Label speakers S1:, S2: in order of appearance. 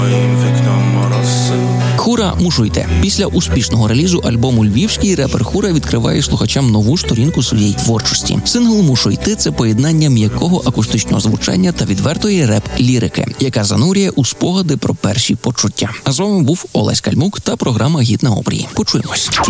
S1: Хура «Мушу йти». Після успішного релізу альбому «Львівський» репер Хура відкриває слухачам нову сторінку своєї творчості. Сингл «Мушу йти» – це поєднання м'якого акустичного звучання та відвертої реп-лірики, яка занурює у спогади про перші почуття. А з вами був Олесь Кальмук та програма «Гід на обрії». Почуємось.